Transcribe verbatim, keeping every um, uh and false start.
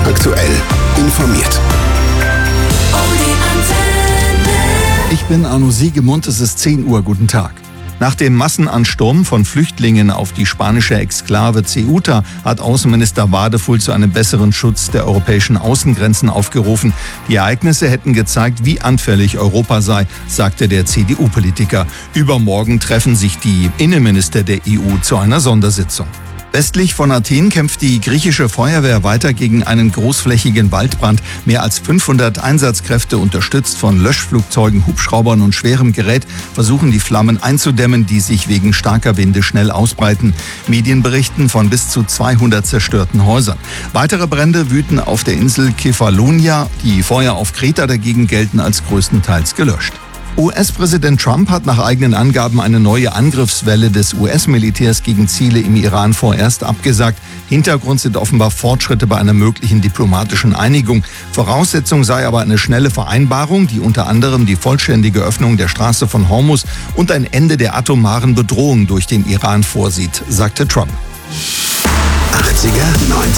Aktuell informiert. Ich bin Arno Siegemund, es ist zehn Uhr, guten Tag. Nach dem Massenansturm von Flüchtlingen auf die spanische Exklave Ceuta hat Außenminister Wadefull zu einem besseren Schutz der europäischen Außengrenzen aufgerufen. Die Ereignisse hätten gezeigt, wie anfällig Europa sei, sagte der C D U-Politiker. Übermorgen treffen sich die Innenminister der E U zu einer Sondersitzung. Westlich von Athen kämpft die griechische Feuerwehr weiter gegen einen großflächigen Waldbrand. Mehr als fünfhundert Einsatzkräfte, unterstützt von Löschflugzeugen, Hubschraubern und schwerem Gerät, versuchen die Flammen einzudämmen, die sich wegen starker Winde schnell ausbreiten. Medien berichten von bis zu zweihundert zerstörten Häusern. Weitere Brände wüten auf der Insel Kefalonia. Die Feuer auf Kreta dagegen gelten als größtenteils gelöscht. U S-Präsident Trump hat nach eigenen Angaben eine neue Angriffswelle des U S-Militärs gegen Ziele im Iran vorerst abgesagt. Hintergrund sind offenbar Fortschritte bei einer möglichen diplomatischen Einigung. Voraussetzung sei aber eine schnelle Vereinbarung, die unter anderem die vollständige Öffnung der Straße von Hormuz und ein Ende der atomaren Bedrohung durch den Iran vorsieht, sagte Trump. achtziger, neunziger